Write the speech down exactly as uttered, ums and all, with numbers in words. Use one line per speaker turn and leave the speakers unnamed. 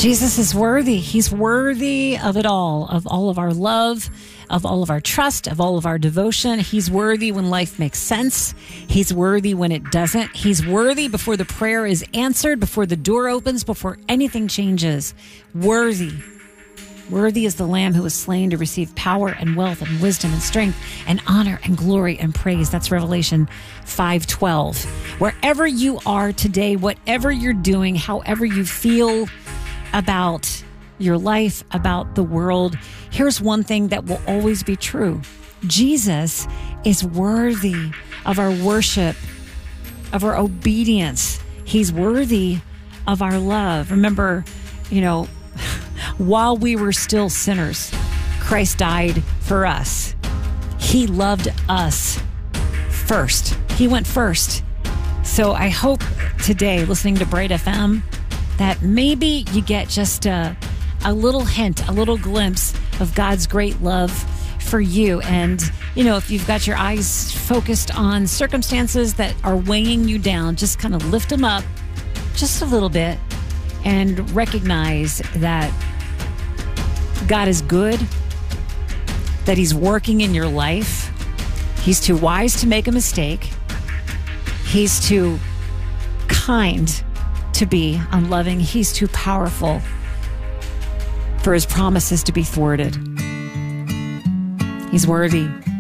Jesus is worthy. He's worthy of it all, of all of our love, of all of our trust, of all of our devotion. He's worthy when life makes sense. He's worthy when it doesn't. He's worthy before the prayer is answered, before the door opens, before anything changes. Worthy. Worthy is the Lamb who was slain to receive power and wealth and wisdom and strength and honor and glory and praise. That's Revelation five twelve. Wherever you are today, whatever you're doing, however you feel about your life, about the world, here's one thing that will always be true. Jesus is worthy of our worship, of our obedience. He's worthy of our love. Remember, you know, while we were still sinners, Christ died for us. He loved us first. He went first. So I hope today, listening to Bright F M, that maybe you get just a, a little hint, a little glimpse of God's great love for you. And, you know, if you've got your eyes focused on circumstances that are weighing you down, just kind of lift them up just a little bit and recognize that God is good, that He's working in your life. He's too wise to make a mistake. He's too kind to be unloving. He's too powerful for His promises to be thwarted. He's worthy.